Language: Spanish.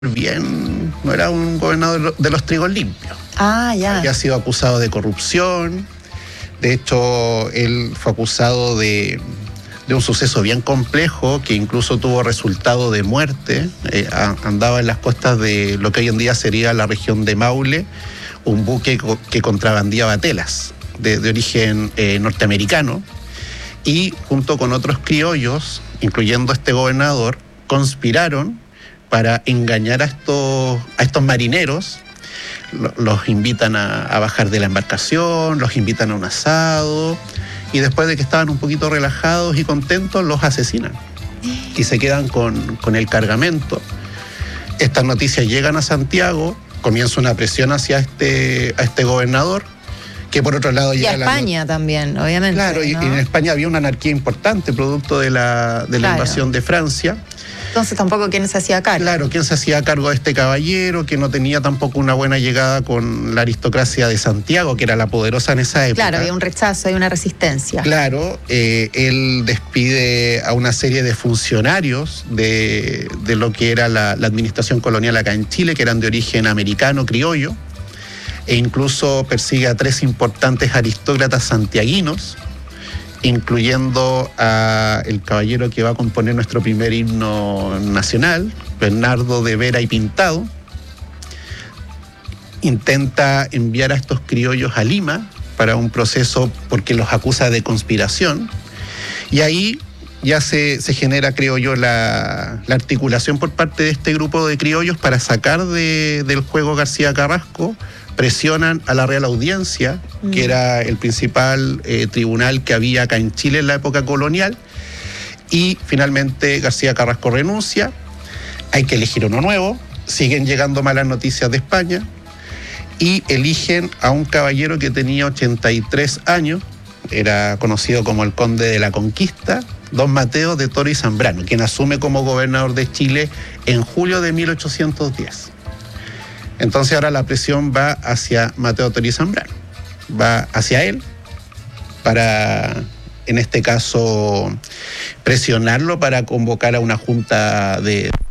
no era un gobernador de los trigos limpios. Ah, ya. Había sido acusado de corrupción. De hecho, él fue acusado de un suceso bien complejo que incluso tuvo resultado de muerte. Andaba en las costas de lo que hoy en día sería la región de Maule, un buque que contrabandeaba telas de origen norteamericano, y junto con otros criollos, incluyendo este gobernador, conspiraron para engañar a estos marineros. Los invitan a bajar de la embarcación, los invitan a un asado, y después de que estaban un poquito relajados y contentos, los asesinan y se quedan con el cargamento. Estas noticias llegan a Santiago, comienza una presión hacia este gobernador, que por otro lado llega a España también, obviamente. Claro, ¿no? y en España había una anarquía importante producto de la invasión de Francia. Entonces tampoco quién se hacía cargo. Claro, quién se hacía cargo de este caballero, que no tenía tampoco una buena llegada con la aristocracia de Santiago, que era la poderosa en esa época. Claro, había un rechazo, hay una resistencia. Claro, él despide a una serie de funcionarios de lo que era la administración colonial acá en Chile, que eran de origen americano, criollo, e incluso persigue a 3 importantes aristócratas santiaguinos, incluyendo a el caballero que va a componer nuestro primer himno nacional, Bernardo de Vera y Pintado. Intenta enviar a estos criollos a Lima para un proceso porque los acusa de conspiración, y ahí ya se genera, creo yo, la articulación por parte de este grupo de criollos para sacar del juego García Carrasco. Presionan a la Real Audiencia, que era el principal tribunal que había acá en Chile en la época colonial, y finalmente García Carrasco renuncia. Hay que elegir uno nuevo, siguen llegando malas noticias de España, y eligen a un caballero que tenía 83 años, era conocido como el Conde de la Conquista, don Mateo de Toro y Zambrano, quien asume como gobernador de Chile en julio de 1810. Entonces ahora la presión va hacia Mateo Toro y Zambrano, va hacia él para, en este caso, presionarlo para convocar a una junta de